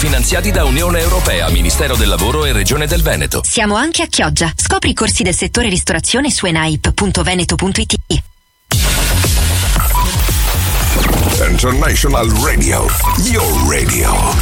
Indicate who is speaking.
Speaker 1: finanziati da Unione Europea, Ministero del Lavoro e Regione del Veneto.
Speaker 2: Siamo anche a Chioggia. Scopri i corsi del settore ristorazione su enaip.veneto.it.
Speaker 3: International Radio, your radio.